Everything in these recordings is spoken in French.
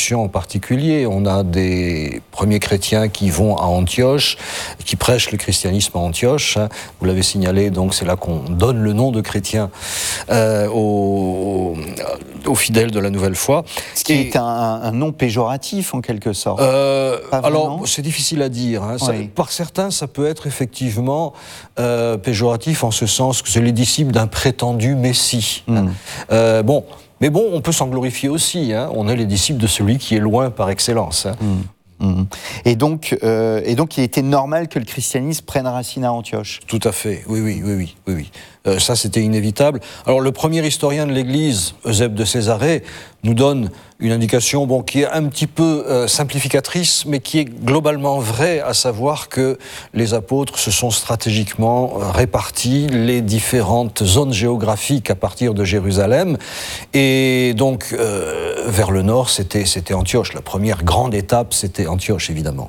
institutions en particulier. On a des premiers chrétiens qui vont à Antioche, qui prêchent le christianisme à Antioche. Vous l'avez signalé, donc c'est là qu'on donne le nom de chrétien aux fidèles de la nouvelle foi. Ce qui est un nom péjoratif en quelque sorte. Alors, c'est difficile à dire. Hein. Ça, par certains, ça peut être effectivement péjoratif en ce sens que c'est les disciples d'un prétendu Messie. Mais bon, on peut s'en glorifier aussi. Hein. On est les disciples de celui qui est loin par excellence. Hein. Et donc, il était normal que le christianisme prenne racine à Antioche. Tout à fait, oui. Ça, c'était inévitable. Alors, le premier historien de l'Église, Eusèbe de Césarée, nous donne une indication qui est un petit peu simplificatrice, mais qui est globalement vraie, à savoir que les apôtres se sont stratégiquement répartis les différentes zones géographiques à partir de Jérusalem. Et donc, vers le nord, c'était Antioche. La première grande étape, c'était Antioche, évidemment.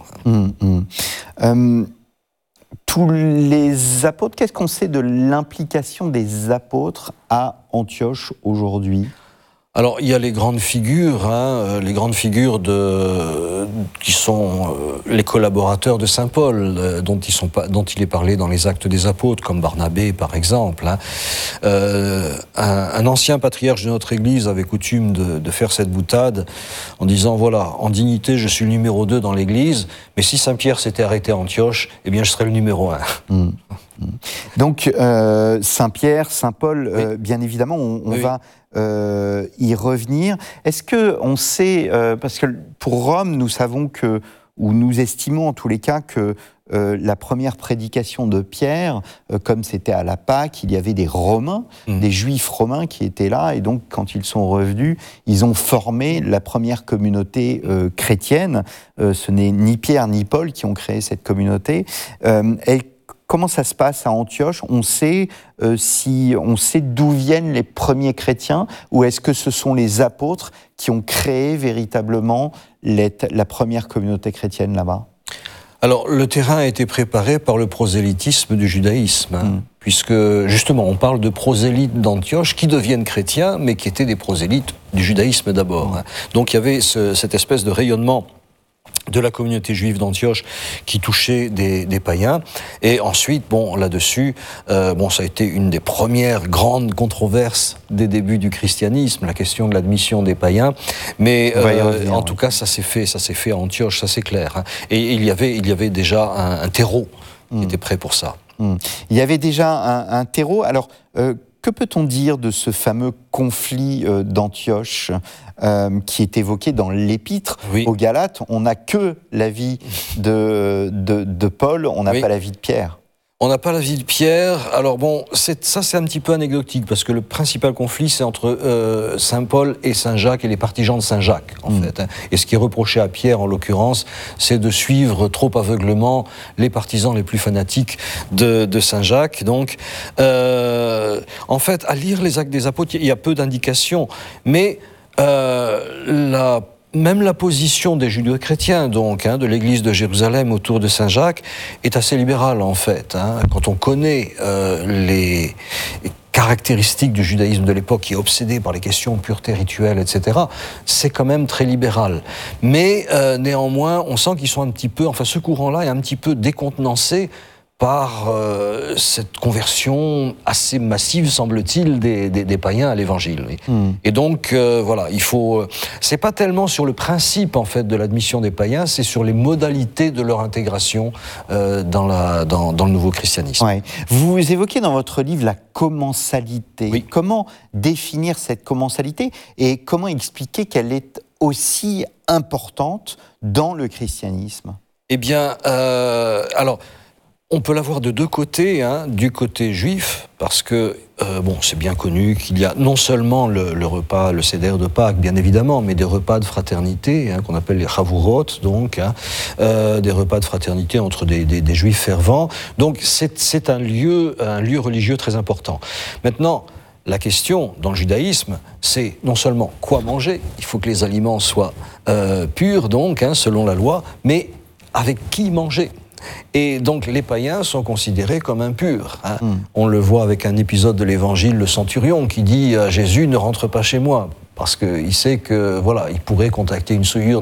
Tous les apôtres, qu'est-ce qu'on sait de l'implication des apôtres à Antioche aujourd'hui ? Alors, il y a les grandes figures, qui sont les collaborateurs de saint Paul, dont il est parlé dans les Actes des Apôtres, comme Barnabé, par exemple. Un ancien patriarche de notre Église avait coutume de faire cette boutade en disant, voilà, en dignité, je suis le numéro 2 dans l'Église, mais si Saint-Pierre s'était arrêté à Antioche, eh bien, je serais le numéro 1. Donc, Saint-Pierre, Saint-Paul, bien évidemment, on va y revenir. Est-ce qu'on sait, parce que pour Rome, nous savons que, ou nous estimons en tous les cas que la première prédication de Pierre, comme c'était à la Pâque, il y avait des Romains, des Juifs romains qui étaient là, et donc quand ils sont revenus, ils ont formé la première communauté chrétienne. Ce n'est ni Pierre ni Paul qui ont créé cette communauté. Comment ça se passe à Antioche ? On sait d'où viennent les premiers chrétiens, ou est-ce que ce sont les apôtres qui ont créé véritablement la première communauté chrétienne là-bas ? Alors, le terrain a été préparé par le prosélytisme du judaïsme, puisque, justement, on parle de prosélytes d'Antioche qui deviennent chrétiens, mais qui étaient des prosélytes du judaïsme d'abord. Donc, il y avait cette espèce de rayonnement de la communauté juive d'Antioche qui touchait des païens. Et ensuite, là-dessus, ça a été une des premières grandes controverses des débuts du christianisme, la question de l'admission des païens. Mais en tout cas, ça s'est fait à Antioche, ça c'est clair. Hein. Et il y avait déjà un terreau qui était prêt pour ça. Il y avait déjà un terreau. Alors, que peut-on dire de ce fameux conflit d'Antioche qui est évoqué dans l'Épître aux Galates ? On n'a que l'avis de Paul, on n'a pas l'avis de Pierre. On n'a pas l'avis de Pierre. Alors c'est un petit peu anecdotique, parce que le principal conflit, c'est entre saint Paul et saint Jacques et les partisans de saint Jacques, en fait. Hein. Et ce qui est reproché à Pierre, en l'occurrence, c'est de suivre trop aveuglement les partisans les plus fanatiques de saint Jacques. Donc, en fait, à lire les Actes des Apôtres, il y a peu d'indications, mais même la position des judéo-chrétiens, de l'église de Jérusalem autour de Saint-Jacques, est assez libérale, en fait. Hein. Quand on connaît les caractéristiques du judaïsme de l'époque, qui est obsédé par les questions de pureté rituelle, etc., c'est quand même très libéral. Mais néanmoins, on sent qu'ils sont un petit peu, ce courant-là est un petit peu décontenancé par cette conversion assez massive, semble-t-il, des païens à l'évangile. Et donc, c'est pas tellement sur le principe, en fait, de l'admission des païens, c'est sur les modalités de leur intégration dans le nouveau christianisme. Ouais. Vous évoquez dans votre livre la commensalité. Oui. Comment définir cette commensalité et comment expliquer qu'elle est aussi importante dans le christianisme ? Eh bien, on peut l'avoir de deux côtés, du côté juif, parce que, c'est bien connu qu'il y a non seulement le repas, le seder de Pâques, bien évidemment, mais des repas de fraternité, qu'on appelle les chavurot, des repas de fraternité entre des juifs fervents. Donc, c'est un lieu religieux très important. Maintenant, la question, dans le judaïsme, c'est non seulement quoi manger, il faut que les aliments soient purs, selon la loi, mais avec qui manger ? Et donc les païens sont considérés comme impurs. On le voit avec un épisode de l'Évangile, le centurion, qui dit à Jésus « Ne rentre pas chez moi ». parce qu'il sait que voilà, il pourrait contacter une souillure